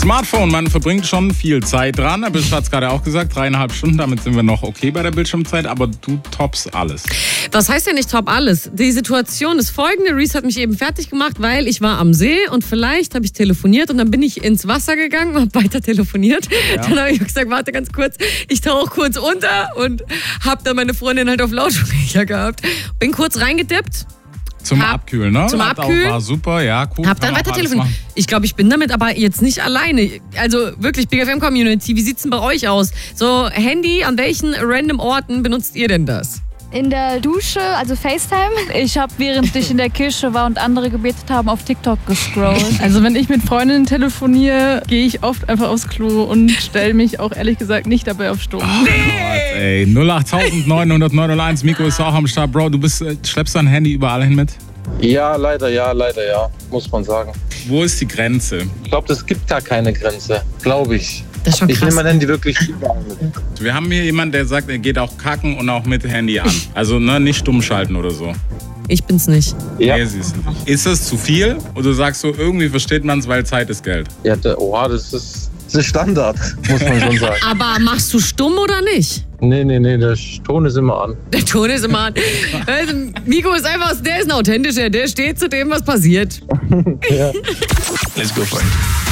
Smartphone, man verbringt schon viel Zeit dran, aber ich hatte es gerade auch gesagt, 3,5 Stunden, damit sind wir noch okay bei der Bildschirmzeit, aber du toppst alles. Was heißt ja nicht top alles? Die Situation ist folgende, Reese hat mich eben fertig gemacht, weil ich war am See und vielleicht habe ich telefoniert und dann bin ich ins Wasser gegangen und habe weiter telefoniert. Ja. Dann habe ich gesagt, warte ganz kurz, ich tauche kurz unter und habe dann meine Freundin halt auf Lautsprecher gehabt. Bin kurz reingedippt. Zum Abkühlen, ne? Zum Abkühlen. War super, ja, cool. Hab dann weiter telefoniert. Ich glaube, ich bin damit aber jetzt nicht alleine. Also wirklich, Big FM Community, wie sieht's denn bei euch aus? So, Handy, an welchen random Orten benutzt ihr denn das? In der Dusche, also FaceTime. Ich habe, während ich in der Kirche war und andere gebetet haben, auf TikTok gescrollt. Also wenn ich mit Freundinnen telefoniere, gehe ich oft einfach aufs Klo und stelle mich auch ehrlich gesagt nicht dabei auf Stumm. Oh, Gott, ey. 08900 Miko ist auch am Start. Bro, du schleppst dein Handy überall hin mit? Ja, leider ja, muss man sagen. Wo ist die Grenze? Ich glaube, es gibt gar keine Grenze, glaube ich. Das ist schon krass. Ich nehme mein Handy wirklich überall mit. Wir haben hier jemanden, der sagt, er geht auch kacken und auch mit Handy an. Also nicht stumm schalten oder so. Ich bin's nicht. Ja. Nee, siehst du nicht. Ist das zu viel? Oder sagst du, irgendwie versteht man es, weil Zeit ist Geld? Ja, das ist Standard, muss man schon sagen. Aber machst du stumm oder nicht? Nee, der Ton ist immer an. Der Ton ist immer an. Also, Miko ist einfach, der ist ein authentischer, der steht zu dem, was passiert. Ja. Let's go for it.